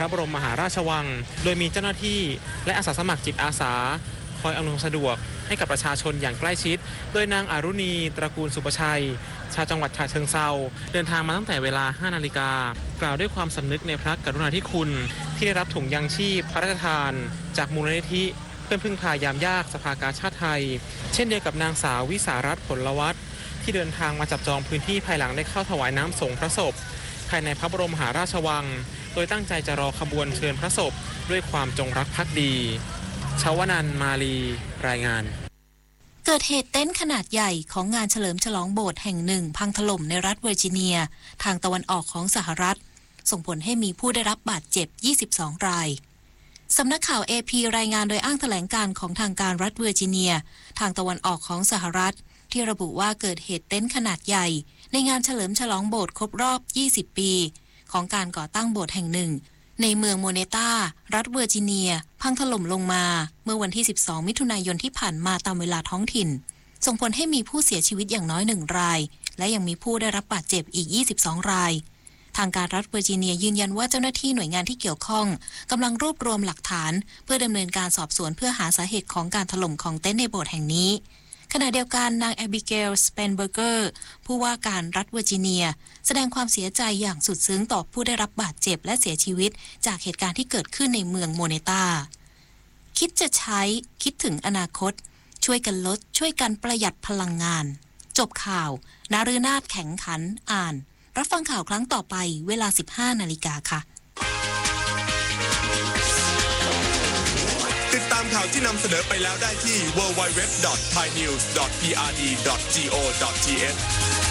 ระบรมมหาราชวังโดยมีเจ้าหน้าที่และอาสาสมัครจิตอาสาคอยอำนวยความสะดวกให้กับประชาชนอย่างใกล้ชิดโดยนางอารุณีตระกูลสุประชัยชาวจังหวัดฉะเชิงเทราเดินทางมาตั้งแต่เวลา 5 นาฬิกากล่าวด้วยความสำนึกในพระกรุณาธิคุณที่ได้รับถุงยางชีพพระราชทานจากมูลนิธิเพื่อพึ่งพายามยากสภากาชาดไทยเช่นเดียวกับนางสาววิสารัตน์ผลวัฒน์ที่เดินทางมาจับจองพื้นที่ภายหลังได้เข้าถวายน้ำสงฆ์พระศพภายในพระบรมมหาราชวังโดยตั้งใจจะรอขบวนเชิญพระศพด้วยความจงรักภักดีชวนันท์มาลีรายงานเกิดเหตุเต็นท์ขนาดใหญ่ของงานเฉลิมฉลองโบสถ์แห่งหนึ่งพังถล่มในรัฐเวอร์จิเนียทางตะวันออกของสหรัฐส่งผลให้มีผู้ได้รับบาดเจ็บ22รายสำนักข่าว AP รายงานโดยอ้างแถลงการของทางการรัฐเวอร์จิเนียทางตะวันออกของสหรัฐที่ระบุว่าเกิดเหตุเต็นท์ขนาดใหญ่ในงานเฉลิมฉลองโบสถ์ครบรอบ20ปีของการก่อตั้งโบสถ์แห่งหนึ่งในเมืองโมเนตารัฐเวอร์จิเนียพังถล่มลงมาเมื่อวันที่12มิถุนายนที่ผ่านมาตามเวลาท้องถิ่นส่งผลให้มีผู้เสียชีวิตอย่างน้อย1รายและยังมีผู้ได้รับบาดเจ็บอีก22รายทางการรัฐเวอร์จิเนียยืนยันว่าเจ้าหน้าที่หน่วยงานที่เกี่ยวข้องกำลังรวบรวมหลักฐานเพื่อดำเนินการสอบสวนเพื่อหาสาเหตุของการถล่มของเต็นท์ในโบสถ์แห่งนี้ขณะเดียวกันนางแอบิเกล สเปนเบอร์เกอร์ผู้ว่าการรัฐเวอร์จิเนียแสดงความเสียใจอย่างสุดซึ้งต่อผู้ได้รับบาดเจ็บและเสียชีวิตจากเหตุการณ์ที่เกิดขึ้นในเมืองโมเนตาคิดจะใช้คิดถึงอนาคตช่วยกันลดช่วยกันประหยัดพลังงานจบข่าวนาฤนาถแข็งขันอ่านรับฟังข่าวครั้งต่อไปเวลา 15 นาฬิกาค่ะติดตามข่าวที่นำเสนอไปแล้วได้ที่ www.thainews.prd.go.th